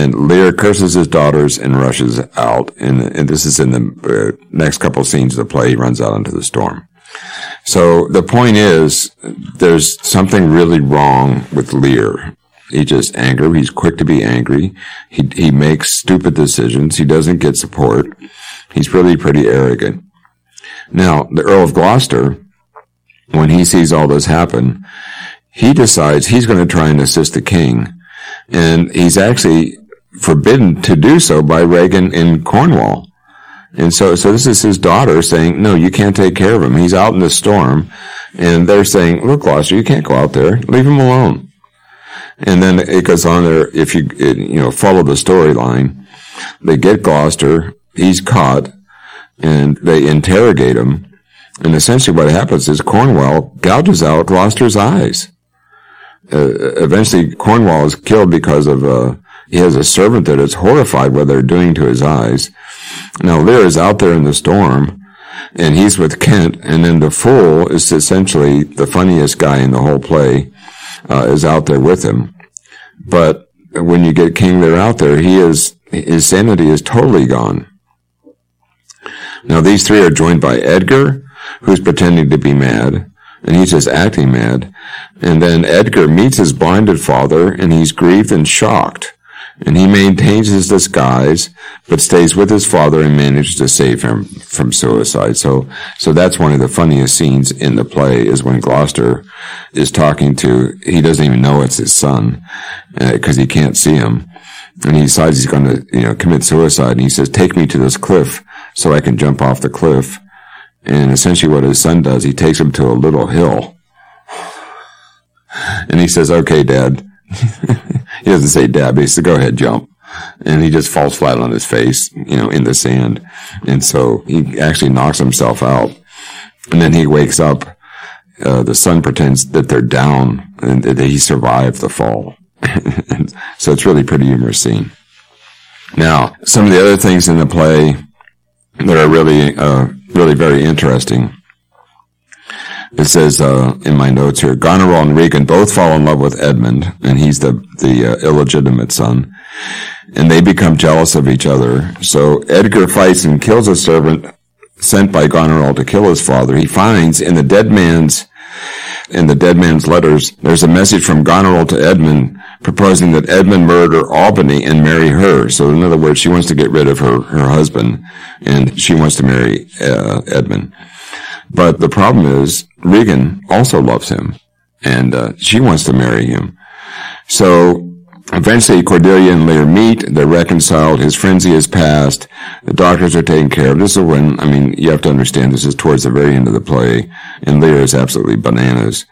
then Lear curses his daughters and rushes out. And this is in the next couple of scenes of the play. He runs out into the storm. So the point is, there's something really wrong with Lear. He's just angry. He's quick to be angry. He makes stupid decisions. He doesn't get support. He's really pretty arrogant. Now, the Earl of Gloucester, when he sees all this happen, he decides he's going to try and assist the king. And he's actually forbidden to do so by Regan in Cornwall. And so this is his daughter saying, no, you can't take care of him. He's out in the storm. And they're saying, look, Gloucester, you can't go out there. Leave him alone. And then it goes on there, if you follow the storyline, they get Gloucester, he's caught, and they interrogate him. And essentially what happens is Cornwall gouges out Gloucester's eyes. Eventually Cornwall is killed because of, he has a servant that is horrified what they're doing to his eyes. Now Lear is out there in the storm, and he's with Kent, and then the fool is essentially the funniest guy in the whole play, is out there with him. But when you get King Lear out there, his sanity is totally gone. Now these three are joined by Edgar, who's pretending to be mad, and he's just acting mad. And then Edgar meets his blinded father, and he's grieved and shocked. And he maintains his disguise, but stays with his father and manages to save him from suicide. So that's one of the funniest scenes in the play, is when Gloucester is talking to, he doesn't even know it's his son, because he can't see him. And he decides he's going to, commit suicide. And he says, take me to this cliff so I can jump off the cliff. And essentially what his son does, he takes him to a little hill. And he says, okay, Dad. He doesn't say Dad, but he says, go ahead, jump. And he just falls flat on his face, in the sand. And so he actually knocks himself out. And then he wakes up. The son pretends that they're down and that he survived the fall. So it's really pretty humorous scene. Now, some of the other things in the play that are really very interesting. It says, in my notes here, Goneril and Regan both fall in love with Edmund, and he's the illegitimate son, and they become jealous of each other. So Edgar fights and kills a servant sent by Goneril to kill his father. He finds in the dead man's letters, there's a message from Goneril to Edmund proposing that Edmund murder Albany and marry her. So in other words, she wants to get rid of her husband, and she wants to marry Edmund. But the problem is, Regan also loves him, and she wants to marry him. So eventually Cordelia and Lear meet, they're reconciled, his frenzy is passed, the doctors are taken care of. This is when, you have to understand, this is towards the very end of the play, and Lear is absolutely bananas.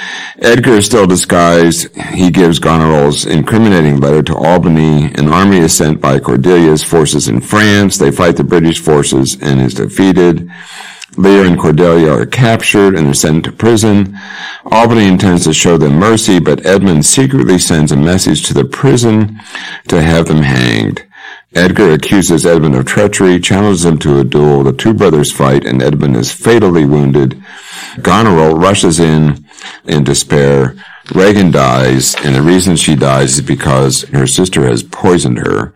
Edgar is still disguised. He gives Goneril's incriminating letter to Albany. An army is sent by Cordelia's forces in France. They fight the British forces and is defeated. Lear and Cordelia are captured and are sent to prison. Albany intends to show them mercy, but Edmund secretly sends a message to the prison to have them hanged. Edgar accuses Edmund of treachery, challenges him to a duel. The two brothers fight, and Edmund is fatally wounded. Goneril rushes in despair. Regan dies, and the reason she dies is because her sister has poisoned her.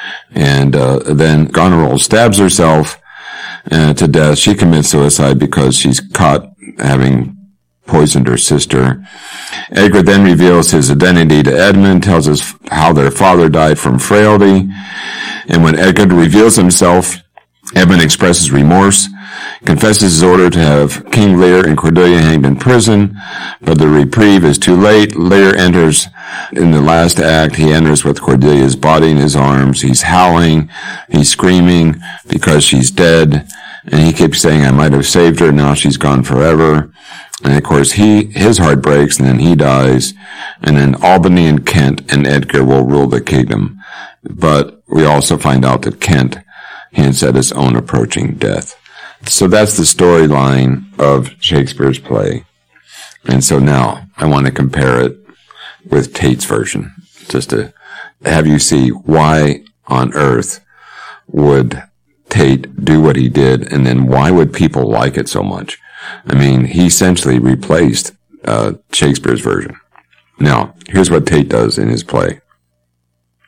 And then Goneril stabs herself to death. She commits suicide because she's caught having poisoned her sister. Edgar then reveals his identity to Edmund, tells us how their father died from frailty. And when Edgar reveals himself, Edmund expresses remorse, confesses his order to have King Lear and Cordelia hanged in prison, but the reprieve is too late. Lear enters in the last act. He enters with Cordelia's body in his arms. He's howling. He's screaming because she's dead. And he keeps saying, I might have saved her. Now she's gone forever. And of course, his heart breaks, and then he dies. And then Albany and Kent and Edgar will rule the kingdom. But we also find out that Kent hints at his own approaching death. So that's the storyline of Shakespeare's play. And so now I want to compare it with Tait's version, just to have you see why on earth would Tait do what he did, and then why would people like it so much? He essentially replaced Shakespeare's version. Now, here's what Tait does in his play.